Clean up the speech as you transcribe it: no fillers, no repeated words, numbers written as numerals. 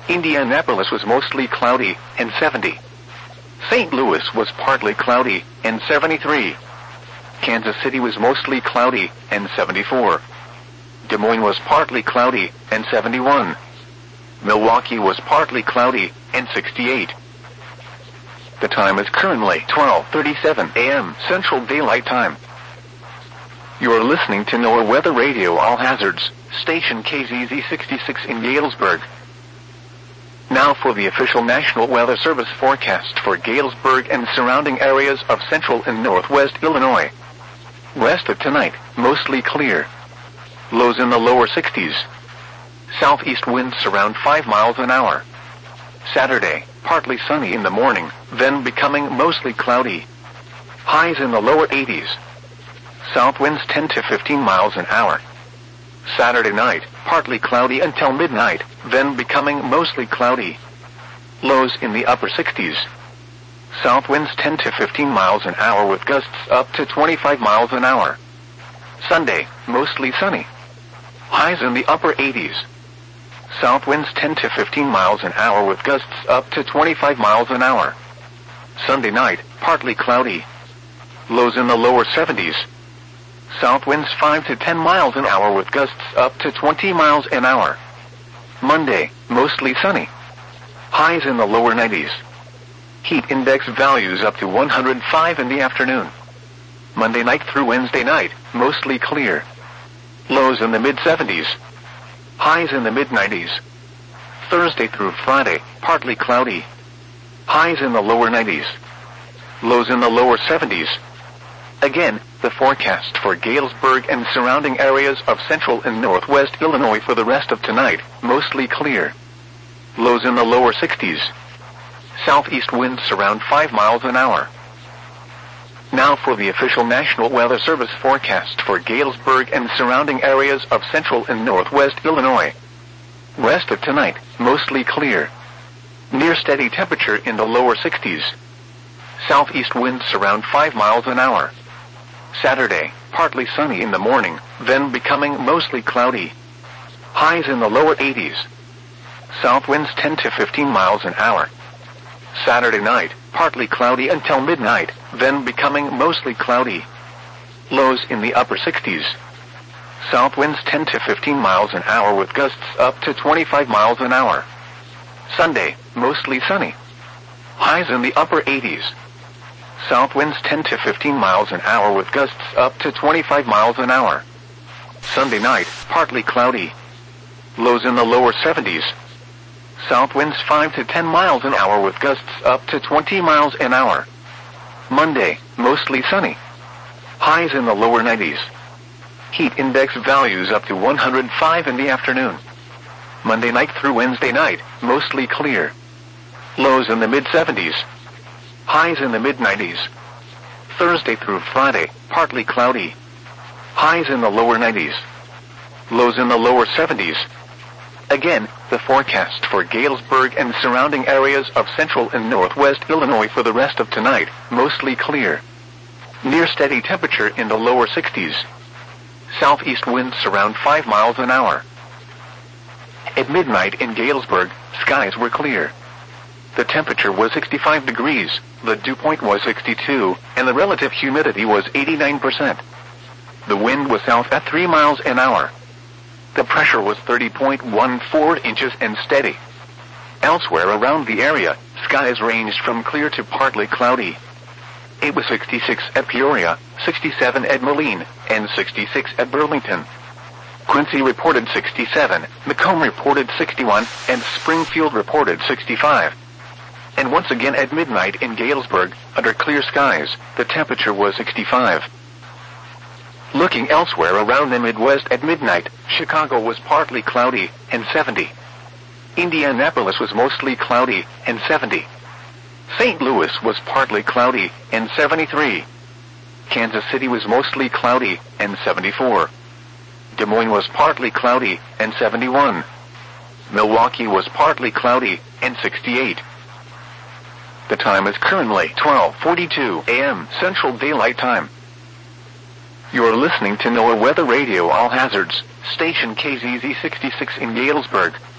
Indianapolis was mostly cloudy and 70. St. Louis was partly cloudy and 73. Kansas City was mostly cloudy and 74. Des Moines was partly cloudy and 71. Milwaukee was partly cloudy and 68. The time is currently 12:37 a.m. Central Daylight Time. You are listening to NOAA Weather Radio All Hazards, station KZZ 66 in Galesburg. Now for the official National Weather Service forecast for Galesburg and surrounding areas of central and northwest Illinois. West of tonight, mostly clear. Lows in the lower 60s. Southeast winds around 5 miles an hour. Saturday, partly sunny in the morning, then becoming mostly cloudy. Highs in the lower 80s. South winds 10 to 15 miles an hour. Saturday night, partly cloudy until midnight, then becoming mostly cloudy. Lows in the upper 60s. South winds 10 to 15 miles an hour with gusts up to 25 miles an hour. Sunday, mostly sunny. Highs in the upper 80s. South winds 10 to 15 miles an hour with gusts up to 25 miles an hour. Sunday night, partly cloudy. Lows in the lower 70s. South winds 5 to 10 miles an hour with gusts up to 20 miles an hour. Monday, mostly sunny. Highs in the lower 90s. Heat index values up to 105 in the afternoon. Monday night through Wednesday night, mostly clear. Lows in the mid-70s. Highs in the mid-90s. Thursday through Friday, partly cloudy. Highs in the lower 90s. Lows in the lower 70s. Again, the forecast for Galesburg and surrounding areas of central and northwest Illinois for the rest of tonight, mostly clear. Lows in the lower 60s. Southeast winds around 5 miles an hour. Now for the official National Weather Service forecast for Galesburg and surrounding areas of central and northwest Illinois. West of tonight, mostly clear. Near steady temperature in the lower 60s. Southeast winds around 5 miles an hour. Saturday, partly sunny in the morning, then becoming mostly cloudy. Highs in the lower 80s. South winds 10 to 15 miles an hour. Saturday night, partly cloudy until midnight, then becoming mostly cloudy. Lows in the upper 60s. South winds 10 to 15 miles an hour with gusts up to 25 miles an hour. Sunday, mostly sunny. Highs in the upper 80s. South winds 10 to 15 miles an hour with gusts up to 25 miles an hour. Sunday night, partly cloudy. Lows in the lower 70s. South winds 5 to 10 miles an hour with gusts up to 20 miles an hour. Monday, mostly sunny. Highs in the lower 90s. Heat index values up to 105 in the afternoon. Monday night through Wednesday night, mostly clear. Lows in the mid-70s. Highs in the mid-90s. Thursday through Friday, partly cloudy. Highs in the lower 90s. Lows in the lower 70s. Again, the forecast for Galesburg and surrounding areas of central and northwest Illinois for the rest of tonight, mostly clear. Near steady temperature in the lower 60s. Southeast winds around 5 miles an hour. At midnight in Galesburg, skies were clear. The temperature was 65 degrees, the dew point was 62, and the relative humidity was 89%. The wind was south at 3 miles an hour. The pressure was 30.14 inches and steady. Elsewhere around the area, skies ranged from clear to partly cloudy. It was 66 at Peoria, 67 at Moline, and 66 at Burlington. Quincy reported 67, Macomb reported 61, and Springfield reported 65. And once again at midnight in Galesburg, under clear skies, the temperature was 65. Looking elsewhere around the Midwest at midnight, Chicago was partly cloudy and 70. Indianapolis was mostly cloudy and 70. St. Louis was partly cloudy and 73. Kansas City was mostly cloudy and 74. Des Moines was partly cloudy and 71. Milwaukee was partly cloudy and 68. The time is currently 12:42 a.m. Central Daylight Time. You are listening to NOAA Weather Radio All Hazards, station KZZ 66 in Galesburg.